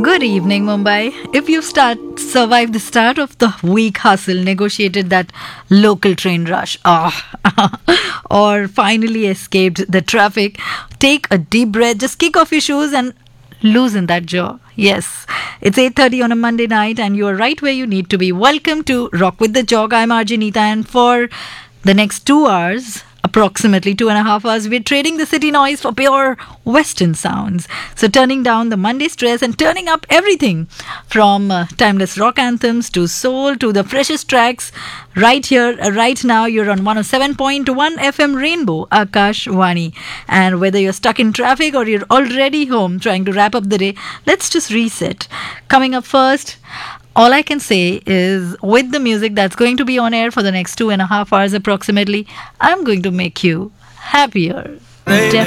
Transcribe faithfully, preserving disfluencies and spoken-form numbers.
Good evening, Mumbai. If you start survived the start of the week hustle, negotiated that local train rush, ah, or finally escaped the traffic, take a deep breath, just kick off your shoes and loosen that jaw. Yes, it's eight thirty on a Monday night and you are right where you need to be. Welcome to Rock with the Jog. I'm R J Neeta, and for the next two hours, approximately two and a half hours, we're trading the city noise for pure Western sounds. So turning down the Monday stress and turning up everything from uh, timeless rock anthems to soul to the freshest tracks right here, uh, right now. You're on one oh seven point one F M Rainbow, Akashvani. And whether you're stuck in traffic or you're already home trying to wrap up the day, let's just reset. Coming up first, all I can say is, with the music that's going to be on air for the next two and a half hours approximately, I'm going to make you happier.